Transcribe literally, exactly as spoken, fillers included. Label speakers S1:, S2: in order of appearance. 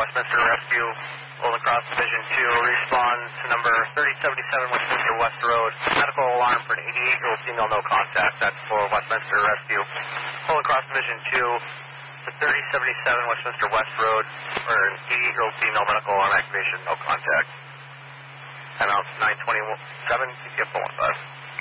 S1: Westminster Rescue, Golden Cross Division two, respond to number thirty seventy-seven Westminster West Road. Medical alarm for an eighty-eight-year-old female, no contact. That's for Westminster Rescue. Golden Cross Division two, to thirty seventy-seven Westminster West Road, for an eighty-eight-year-old female, medical alarm activation, no contact. Timeout nine twenty-seven, C P F one one five.